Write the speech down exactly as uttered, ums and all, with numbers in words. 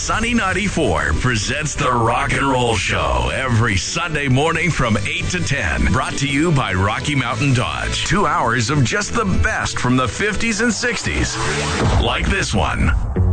Sunny ninety-four presents the Rock and Roll Show every Sunday morning from eight to ten. Brought to you by Rocky Mountain Dodge. Two hours of just the best from the fifties and sixties. Like this one.